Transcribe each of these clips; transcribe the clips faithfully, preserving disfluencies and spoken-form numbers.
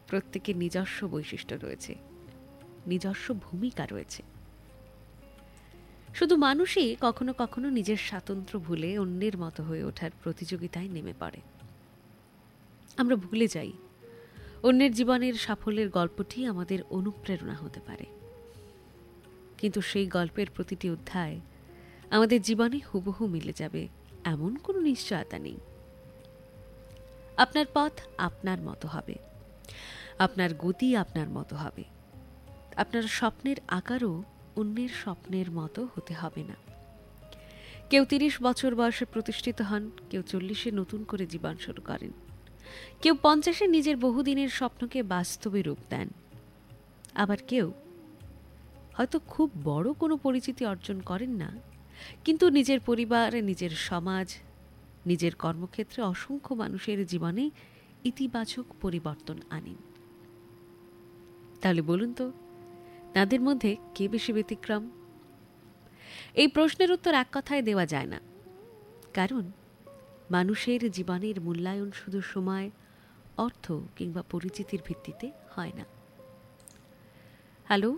প্রত্যেকের নিজস্ব বৈশিষ্ট্য রয়েছে, নিজস্ব ভূমিকা রয়েছে। শুধু মানুষই কখনো কখনো নিজের স্বাতন্ত্র্য ভুলে অন্যের মতো হয়ে ওঠার প্রতিযোগিতায় নেমে পড়ে। আমরা ভুলে যাই অন্যের জীবনের সাফল্যের গল্পটি আমাদের অনুপ্রেরণা হতে পারে, কিন্তু সেই গল্পের প্রতিটি অধ্যায় আমাদের জীবনে হুবহু মিলে যাবে এমন কোনো নিশ্চয়তা নেই। আপনার পথ আপনার মতো হবে, আপনার গতি আপনার মতো হবে, আপনার স্বপ্নের আকারও অন্যের স্বপ্নের মতো হতে হবে না। কেউ তিরিশ বছর বয়সে প্রতিষ্ঠিত হন, কেউ চল্লিশে নতুন করে জীবন শুরু করেন, কেউ পঞ্চাশে নিজের বহুদিনের স্বপ্নকে বাস্তবে রূপ দেন, আবার কেউ হয়তো খুব বড় কোনো পরিচিতি অর্জন করেন না, কিন্তু নিজের পরিবার, নিজের সমাজ, নিজের কর্মক্ষেত্রে অসংখ্য মানুষের জীবনে ইতিবাচক পরিবর্তন আনেন। তাহলে বলুন তো, তাদের মধ্যে কে বেশি ব্যতিক্রম? এই প্রশ্নের উত্তর এক কথায় দেওয়া যায় না, কারণ মানুষের জীবনের মূল্যায়ন শুধু সময়, অর্থ কিংবা পরিচিতির ভিত্তিতে হয় না। হ্যালো,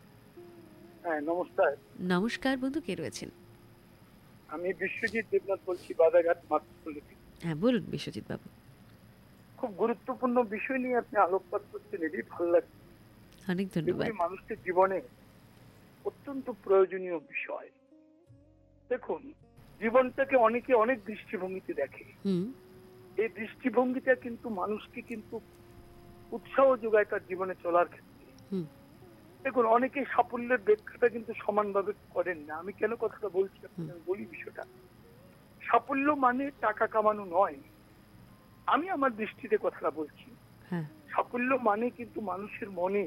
হ্যাঁ নমস্কার। নমস্কার বন্ধু, কে রয়েছেন? আমি বিশ্বজিৎ দেবনাথ বলছি, বাদাঘাট মাতৃপল্লী থেকে। হ্যাঁ বলুন বিশ্বজিৎ বাবু। খুব গুরুত্বপূর্ণ বিষয় নিয়ে আপনি আলোকপাত করছেন, এটি ভালো লাগছে। অনেক ধন্যবাদ। এগুলি মানুষের জীবনে অত্যন্ত প্রয়োজনীয় বিষয়। দেখুন, জীবনটাকে অনেকে অনেক দৃষ্টিভঙ্গিতে দেখে। হুম এই দৃষ্টিভঙ্গিটা কিন্তু মানুষকে কিন্তু উৎসাহ যোগায় তার জীবনে চলার ক্ষেত্রে। হুম দেখুন, অনেকে সাফল্যের ব্যাখ্যাটা কিন্তু সমানভাবে করেন না। আমি কেন কথাটা বলছি আপনাকে বলি বিষয়টা। সাফল্য মানে টাকা কামানো নয়, আমি আমার দৃষ্টিতে কথাটা বলছি। হ্যাঁ সাফল্য মানে কিন্তু মানুষের মনে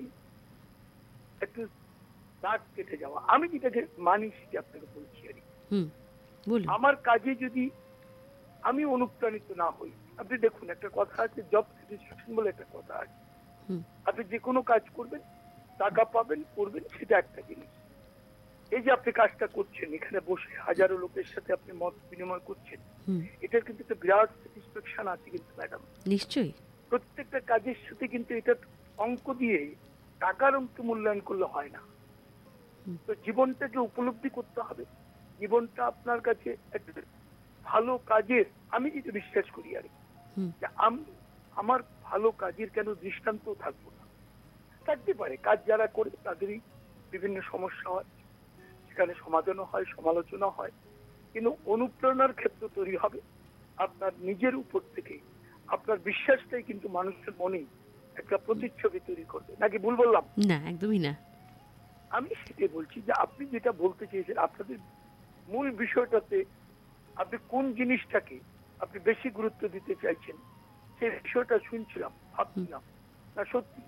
একটু দাগ কেটে যাওয়া। আমি যেটাকে মানি সেটা আপনাকে বলছি আর কি। হুম বলুন। আমার কাজে যদি আমি অনুপ্রাণিত না হই, আপনি দেখুন একটা কথা আছে, জব স্যাটিসফ্যাকশন বলে একটা কথা আছে। হুম আপনি যে কোনো কাজ করবেন, টাকা পাবেন, করবেন, সেটা একটা জিনিস। এই যে আপনি কাজটা করছেন, এখানে বসে হাজারো লোকের সাথে আপনি মত বিনিময় করছেন, হুম এটার কিন্তু একটা বিরাট স্যাটিসফ্যাকশন আছে কিন্তু ম্যাডাম। নিশ্চয়ই। প্রত্যেকটা কাজের সাথে কিন্তু এটা অঙ্ক দিয়ে টাকার অঙ্ক মূল্যায়ন করলে হয় না। তো জীবনটাকে উপলব্ধি করতে হবে। জীবনটা আপনার কাছে একটা ভালো কাজের, আমি যেটা বিশ্বাস করি আর কি, হুম যে আমি আমার ভালো কাজের কেন দৃষ্টান্ত থাকবো না? থাকতে পারে, কাজ যারা করে তাদেরই বিভিন্ন সমস্যা হয়, সেখানে সমাধানও হয়, সমালোচনা হয়, কিন্তু অনুপ্রেরণার ক্ষেত্র তৈরি হবে আপনার নিজের উপর থেকে। আপনার বিশ্বাসটাই কিন্তু মানুষের মনে একটা প্রতিচ্ছবি তৈরি করবে। নাকি ভুল বললাম? না, একদমই না। আমি সেটাই বলছি যে আপনি যেটা বলতে চেয়েছেন, আপনাদের মূল বিষয়টাতে আপনি কোন জিনিসটাকে আপনি বেশি গুরুত্ব দিতে চাইছেন, সেই বিষয়টা শুনছিলাম, ভাবছিলাম। না সত্যি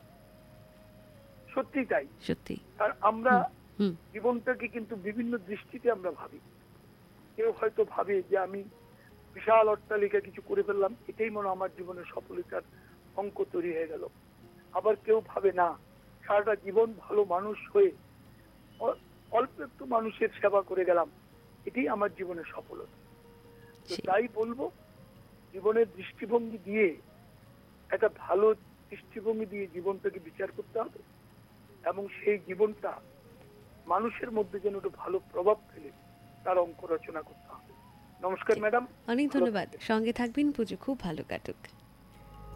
সত্যি তাই, সত্যি। আর আমরা হুম জীবনটাকে কিন্তু বিভিন্ন দৃষ্টিতে আমরা ভাবি। কেউ হয়তো ভাবে যে আমি বিশাল অট্টালিকা কিছু করে ফেললাম, এটাই মনে হয় আমার জীবনের সফলতার অঙ্ক তৈরি হয়ে গেল। আবার কেউ ভাবে না, সারাটা জীবন ভালো মানুষ হয়ে অ- অল্প একটু মানুষের সেবা করে গেলাম, এটাই আমার জীবনের সফলতা। তো সেই। তাই বলবো, জীবনের দৃষ্টিভঙ্গি দিয়ে, একটা ভালো দৃষ্টিভঙ্গি দিয়ে জীবনটাকে বিচার করতে হবে, এবং সেই জীবনটা মানুষের মধ্যে যেন একটু ভালো প্রভাব ফেলে তার অঙ্ক রচনা করতে হবে। নমস্কার ম্যাডাম, অনেক ধন্যবাদ। সঙ্গে থাকবেন, পুজো খুব ভালো কাটুক।